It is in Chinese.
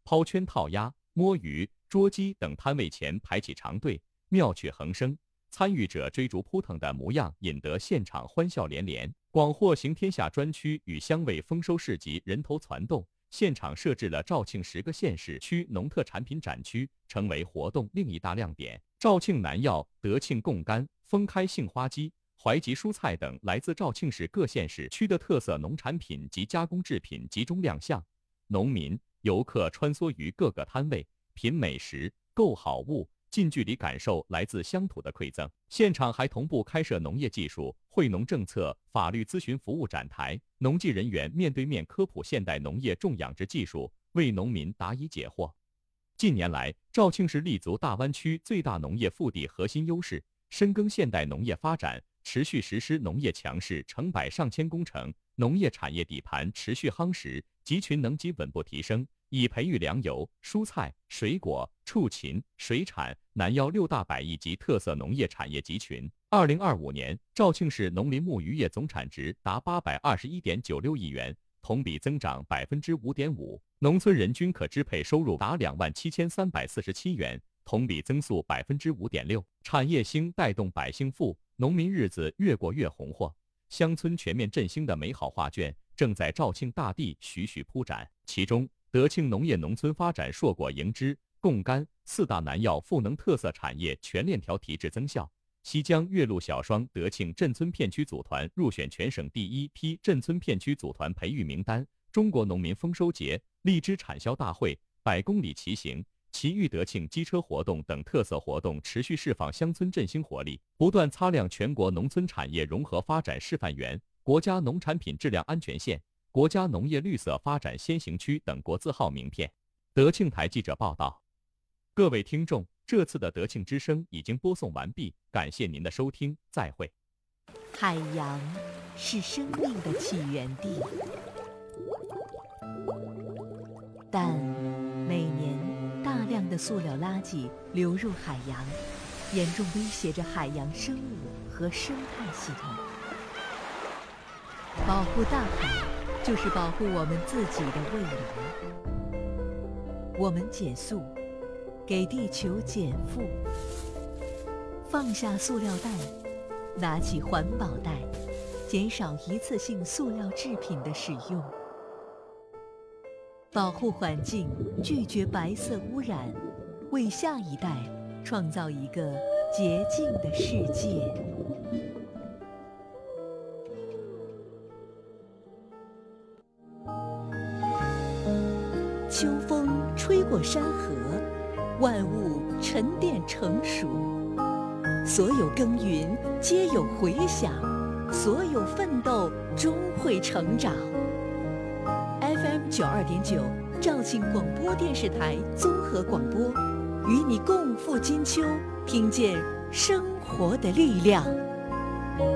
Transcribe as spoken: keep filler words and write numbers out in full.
抛圈套鸭、摸鱼、捉鸡等摊位前排起长队，妙趣横生，参与者追逐扑腾的模样，引得现场欢笑连连。广获行天下专区与香味丰收市集人头攒动，现场设置了肇庆十个县市区农特产品展区，成为活动另一大亮点。肇庆南药、德庆贡柑、丰开杏花鸡、怀集蔬菜等来自肇庆市各县市区的特色农产品及加工制品集中亮相，农民、游客穿梭于各个摊位，品美食、购好物，近距离感受来自乡土的馈赠。现场还同步开设农业技术、惠农政策、法律咨询服务展台，农技人员面对面科普现代农业种养殖技术，为农民答疑解惑。近年来，肇庆市立足大湾区最大农业腹地核心优势，深耕现代农业发展，持续实施农业强市成百上千工程，农业产业底盘持续夯实，集群能级稳步提升，以培育粮油、蔬菜、水果、畜禽、水产、南药六大百亿级特色农业产业集群。二零二五年，肇庆市农林牧渔业总产值达八百二十一点九六亿元，同比增长百分之五点五，农村人均可支配收入达两万七千三百四十七元，同比增速百分之五点六。产业兴带动百姓富，农民日子越过越红火，乡村全面振兴的美好画卷正在肇庆大地徐徐铺展。其中，德庆农业农村发展硕果盈枝，贡柑四大南药赋能特色产业全链条提质增效。西江岳麓小双德庆镇村片区组团入选全省第一批镇村片区组团培育名单。中国农民丰收节、荔枝产销大会、百公里骑行、奇遇德庆机车活动等特色活动持续释放乡村振兴活力，不断擦亮全国农村产业融合发展示范园、国家农产品质量安全线、国家农业绿色发展先行区等国字号名片。德庆台记者报道。各位听众，这次的德庆之声已经播送完毕，感谢您的收听，再会。 海洋是生命的起源地，但每年大量的塑料垃圾流入海洋，严重威胁着海洋生物和生态系统。保护大海，就是保护我们自己的未来。我们减速，给地球减负，放下塑料袋，拿起环保袋，减少一次性塑料制品的使用。保护环境，拒绝白色污染，为下一代创造一个洁净的世界。秋风吹过山河，万物沉淀成熟，所有耕耘皆有回响，所有奋斗终会成长。F M 九二点九，肇庆广播电视台综合广播，与你共赴金秋，听见生活的力量。